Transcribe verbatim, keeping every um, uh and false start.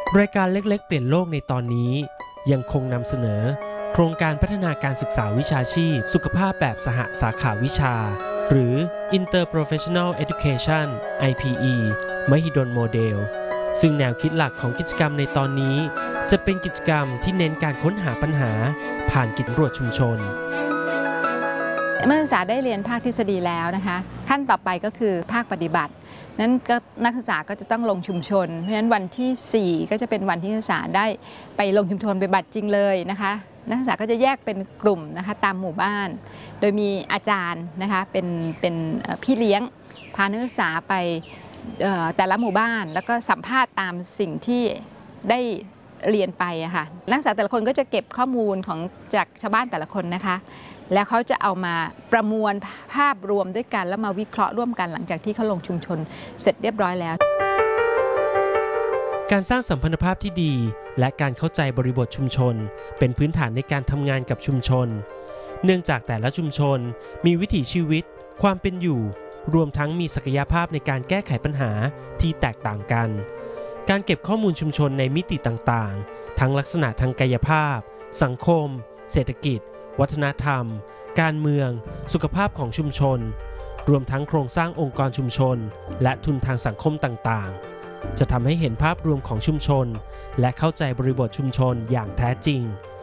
รายการเล็กๆเปลี่ยนโลกในตอนนี้ยังคงนำเสนอโครงการพัฒนาการศึกษาวิชาชีพสุขภาพแบบสหสาขาวิชาหรือ Interprofessional Education ไอ พี อี มหิดลโมเดลซึ่งแนวคิดหลักของกิจกรรมในตอนนี้จะเป็นกิจกรรมที่เน้นการค้นหาปัญหาผ่านกิจสำรวจชุมชนเมื่อนักศึกษาได้เรียนภาคทฤษฎีแล้วนะคะขั้นต่อไปก็คือภาคปฏิบัตินั้นก็นักศึกษาก็จะต้องลงชุมชนเพราะฉะนั้นวันที่สี่ก็จะเป็นวันที่นักศึกษาได้ไปลงชุมชนไปบัตรจริงเลยนะคะนักศึกษาก็จะแยกเป็นกลุ่มนะคะตามหมู่บ้านโดยมีอาจารย์นะคะเป็นเป็นพี่เลี้ยงพานักศึกษาไปแต่ละหมู่บ้านแล้วก็สัมภาษณ์ตามสิ่งที่ได้เรียนไปอะค่ะนักศึกษาแต่ละคนก็จะเก็บข้อมูลของจากชาวบ้านแต่ละคนนะคะแล้วเขาจะเอามาประมวลภาพรวมด้วยกันแล้วมาวิเคราะห์ร่วมกันหลังจากที่เขาลงชุมชนเสร็จเรียบร้อยแล้วการสร้างสัมพันธภาพที่ดีและการเข้าใจบริบทชุมชนเป็นพื้นฐานในการทำงานกับชุมชนเนื่องจากแต่ละชุมชนมีวิถีชีวิตความเป็นอยู่รวมทั้งมีศักยภาพในการแก้ไขปัญหาที่แตกต่างกันการเก็บข้อมูลชุมชนในมิติต่างๆทั้งลักษณะทางกายภาพสังคมเศรษฐกิจวัฒนธรรมการเมืองสุขภาพของชุมชนรวมทั้งโครงสร้างองค์กรชุมชนและทุนทางสังคมต่างๆจะทำให้เห็นภาพรวมของชุมชนและเข้าใจบริบทชุมชนอย่างแท้จริง